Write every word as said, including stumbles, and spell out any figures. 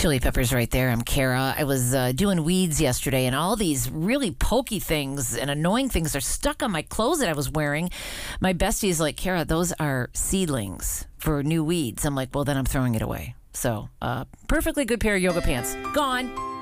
Chili Peppers right there. I'm Kara. I was uh, doing weeds yesterday, and all these really pokey things and annoying things are stuck on my clothes that I was wearing. My bestie's like, Kara, those are seedlings for new weeds. I'm like, well, then I'm throwing it away. So, uh, perfectly good pair of yoga pants. Gone.